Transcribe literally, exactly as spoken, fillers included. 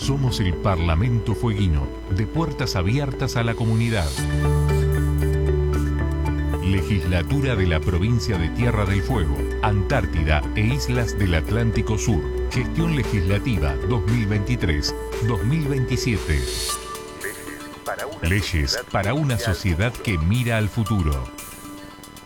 Somos el Parlamento Fueguino, de puertas abiertas a la comunidad. Legislatura de la Provincia de Tierra del Fuego, Antártida e Islas del Atlántico Sur. Gestión Legislativa dos mil veintitrés dos mil veintisiete. Leyes para una sociedad que mira al futuro.